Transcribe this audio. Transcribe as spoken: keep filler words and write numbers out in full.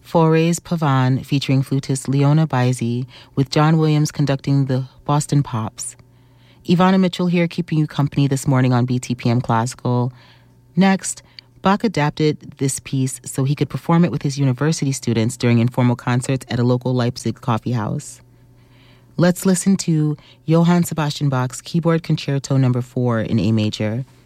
Fauré's Pavane featuring flutist Leona Baisi, with John Williams conducting the Boston Pops. Ivana Mitchell here, keeping you company this morning on B T P M Classical. Next, Bach adapted this piece so he could perform it with his university students during informal concerts at a local Leipzig coffee house. Let's listen to Johann Sebastian Bach's Keyboard Concerto Number four in A major,